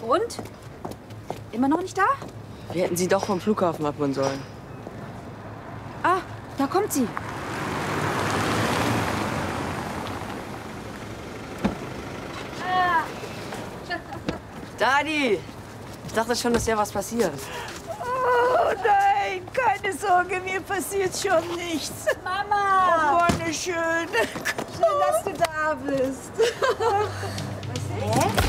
Und? Immer noch nicht da? Wir hätten sie doch vom Flughafen abholen sollen. Ah, da kommt sie. Dadi! Ich dachte schon, dass ja was passiert. Oh nein, keine Sorge, mir passiert schon nichts. Mama! Oh, Mann, schön. Schön, dass du da bist. Hä?